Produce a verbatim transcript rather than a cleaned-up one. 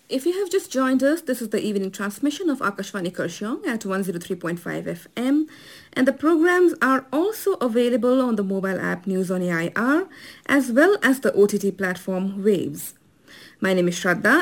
If you have just joined us, this is the evening transmission of Akashvani Kurseong at one oh three point five F M, and the programs are also available on the mobile app News on A I R as well as the O T T platform Waves. My name is Shraddha